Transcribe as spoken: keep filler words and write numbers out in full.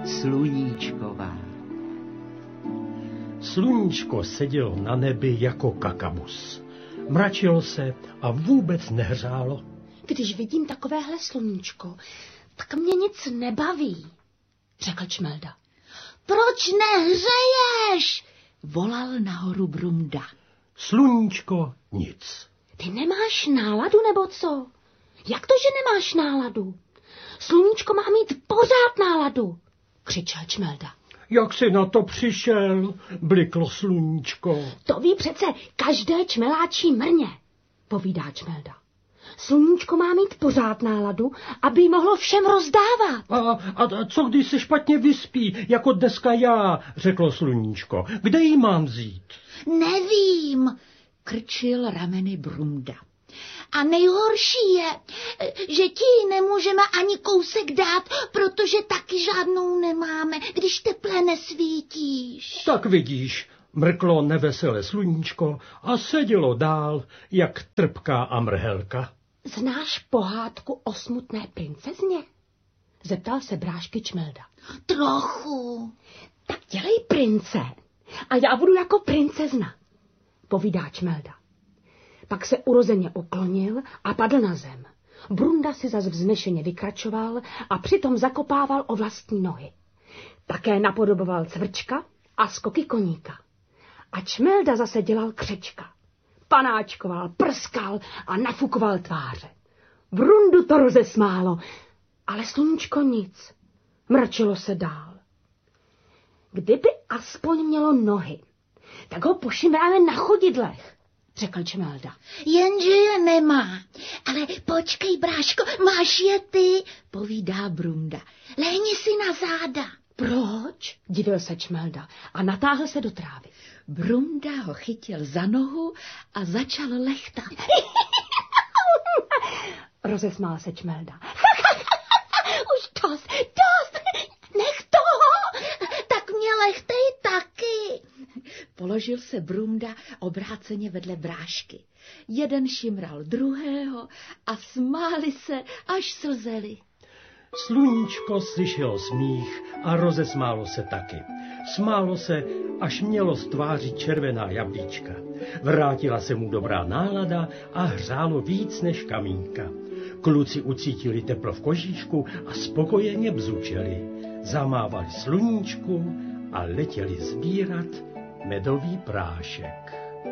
sluníčková. Sluníčko sedělo na nebi jako kakabus. Mračilo se a vůbec nehřálo. Když vidím takovéhle sluníčko, tak mě nic nebaví, řekl Čmelda. Proč nehřeješ? Volal nahoru Brumda. Sluníčko nic. Ty nemáš náladu, nebo co? Jak to, že nemáš náladu? Sluníčko má mít pořád náladu, křičel Čmelda. Jak jsi na to přišel, bliklo sluníčko. To ví přece každé čmeláčí mrně, povídá Čmelda. Sluníčko má mít pořád náladu, aby jí mohlo všem rozdávat. A, a co když se špatně vyspí, jako dneska já, řeklo sluníčko. Kde jí mám vzít? Nevím, krčil rameny Brumda. A nejhorší je, že ti nemůžeme ani kousek dát, protože taky žádnou nemáme, když teple nesvítíš. Tak vidíš, mrklo neveselé sluníčko a sedělo dál, jak trpká a mrhelka. Znáš pohádku o smutné princezně? Zeptal se brášky Čmelda. Trochu. Tak dělej prince a já budu jako princezna, povídá Čmelda. Pak se urozeně uklonil a padl na zem. Brunda si zas vznešeně vykračoval a přitom zakopával o vlastní nohy. Také napodoboval cvrčka a skoky koníka. A Čmelda zase dělal křečka. Panáčkoval, prskal a nafukoval tváře. Brundu to rozesmálo, ale sluníčko nic. Mračilo se dál. Kdyby aspoň mělo nohy, tak ho pošimráme na chodidlech, řekl Čmelda. Jenže je nemá. Ale počkej, bráško, máš je ty, povídá Brumda. Lehni si na záda. Proč? Divil se Čmelda a natáhl se do trávy. Brumda ho chytil za nohu a začal lechtat. Rozesmál se Čmelda. Už dost, dost, nech toho. Tak mě lechtej taky. Položil se Brumda obráceně vedle brášky. Jeden šimral druhého a smáli se, až slzeli. Sluníčko slyšelo smích a rozesmálo se taky. Smálo se, až mělo z tváří červená jablíčka. Vrátila se mu dobrá nálada a hřálo víc než kamínka. Kluci ucítili teplo v kožíšku a spokojeně bzučeli. Zamávali sluníčku a letěli sbírat medový prášek.